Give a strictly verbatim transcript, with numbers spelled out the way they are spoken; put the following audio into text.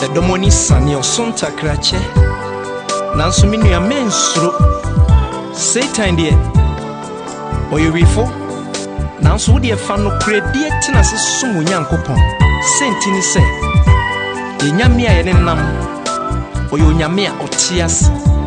The domoni sani osonta krache. Nanso me nua mensuro. Satan de oyewifo. Nanso wo de fa no kredi etina se sumu Nyankopɔn. Senti ni se. Enyame a ye nenam. Oyo nyame a otias.